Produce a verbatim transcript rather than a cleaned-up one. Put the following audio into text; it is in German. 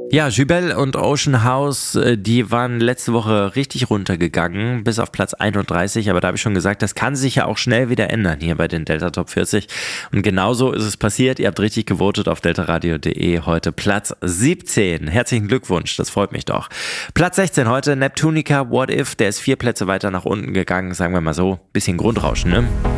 Ja, Jubel und Ocean House, äh, die waren letzte Woche richtig runtergegangen, bis auf Platz einunddreißig, aber da habe ich schon gesagt, das kann sich ja auch schnell wieder ändern hier bei den Delta Top vierzig und genauso ist es passiert, ihr habt richtig gewotet auf deltaradio punkt de, heute Platz siebzehn, herzlichen Glückwunsch, das freut mich doch. Platz sechzehn heute, Neptunica, What If, der ist vier Plätze weiter nach unten gegangen, sagen wir mal so, bisschen Grundrauschen, ne?